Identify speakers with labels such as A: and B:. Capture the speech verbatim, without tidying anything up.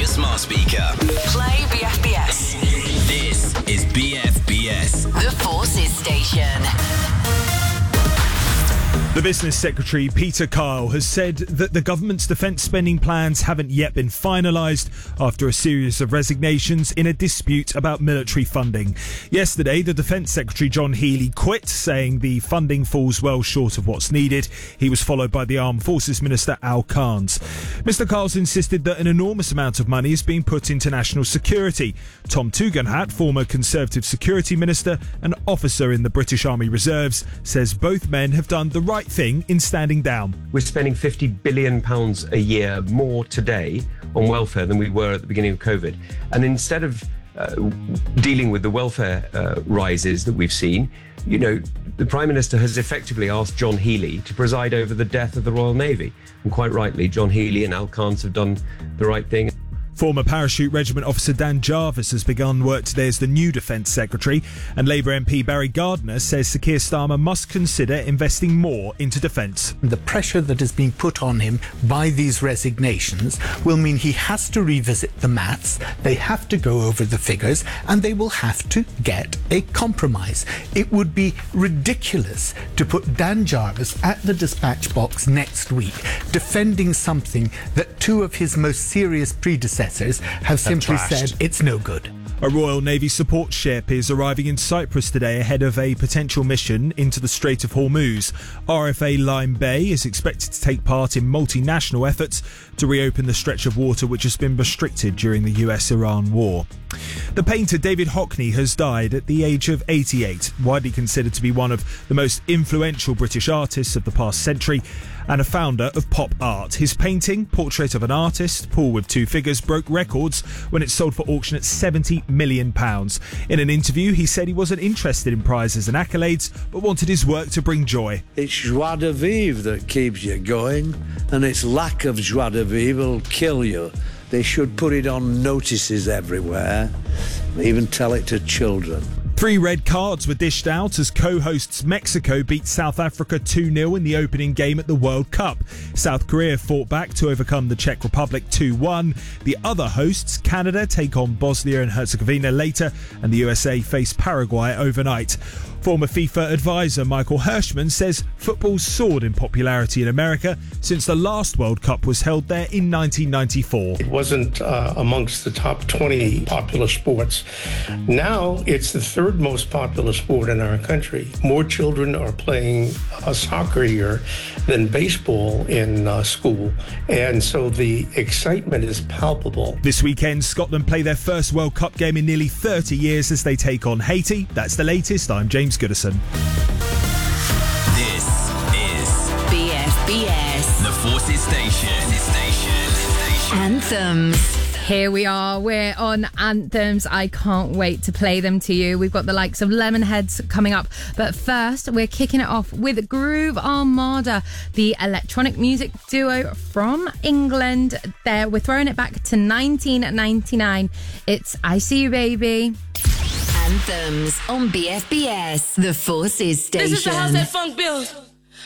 A: your smart speaker.
B: Play B F B S.
A: This is B F B S.
B: The Forces Station.
C: The Business Secretary, Peter Kyle, has said that the government's defence spending plans haven't yet been finalised after a series of resignations in a dispute about military funding. Yesterday, the Defence Secretary, John Healey, quit, saying the funding falls well short of what's needed. He was followed by the Armed Forces Minister, Al Carnes. Mister Kyle's insisted that an enormous amount of money is being put into national security. Tom Tugendhat, former Conservative Security Minister and officer in the British Army Reserves, says both men have done the right thing in standing down.
D: We're spending fifty billion pounds a year more today on welfare than we were at the beginning of COVID. And instead of uh, dealing with the welfare uh, rises that we've seen, you know, the Prime Minister has effectively asked John Healey to preside over the death of the Royal Navy. And quite rightly, John Healey and Al Carnes have done the right thing.
C: Former Parachute Regiment officer Dan Jarvis has begun work today as the new Defence Secretary, and Labour M P Barry Gardiner says Sir Keir Starmer must consider investing more into defence.
E: The pressure that is being put on him by these resignations will mean he has to revisit the maths, they have to go over the figures, and they will have to get a compromise. It would be ridiculous to put Dan Jarvis at the dispatch box next week defending something that two of his most serious predecessors have simply said it's no good.
C: A Royal Navy support ship is arriving in Cyprus today ahead of a potential mission into the Strait of Hormuz. R F A Lime Bay is expected to take part in multinational efforts to reopen the stretch of water which has been restricted during the U S Iran war. The painter David Hockney has died at the age of eighty-eight, widely considered to be one of the most influential British artists of the past century and a founder of pop art. His painting, Portrait of an Artist, Paul with Two Figures, broke records when it sold for auction at seventy million pounds. In an interview, he said he wasn't interested in prizes and accolades, but wanted his work to bring joy.
F: It's joie de vivre that keeps you going, and its lack of joie de vivre will kill you. They should put it on notices everywhere, even tell it to children.
C: Three red cards were dished out as co-hosts Mexico beat South Africa two nil in the opening game at the World Cup. South Korea fought back to overcome the Czech Republic two one. The other hosts, Canada, take on Bosnia and Herzegovina later, and the U S A face Paraguay overnight. Former FIFA advisor Michael Hirschman says football's soared in popularity in America since the last World Cup was held there in nineteen ninety-four.
G: It wasn't uh, amongst the top twenty popular sports. Now it's the third most popular sport in our country. More children are playing uh, soccer here than baseball in uh, school, and so the excitement is palpable.
C: This weekend, Scotland play their first World Cup game in nearly thirty years as they take on Haiti. That's the latest. I'm James Goodison.
A: This is
B: B F B S.
A: the Forces Station. Station.
B: Anthems.
H: Here we are, we're on Anthems. I can't wait to play them to you. We've got the likes of Lemonheads coming up. But first, we're kicking it off with Groove Armada, the electronic music duo from England. There, we're throwing it back to nineteen ninety-nine. It's I See You Baby.
B: Anthems on B F B S, the Forces Station.
I: This is the house that funk built.